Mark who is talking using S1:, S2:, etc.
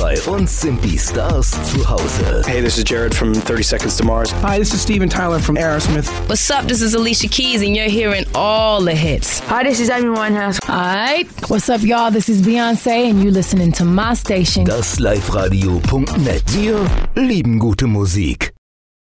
S1: Bei uns sind die Stars zu Hause.
S2: Hey, this is Jared from 30 Seconds to Mars.
S3: Hi, this is Steven Tyler from Aerosmith.
S4: What's up? This is Alicia Keys, and you're hearing all the hits.
S5: Hi, this is Amy Winehouse.
S6: Alright, what's up, y'all? This is Beyonce, and you're listening to my station.
S1: Das Liveradio.net. Wir lieben gute Musik.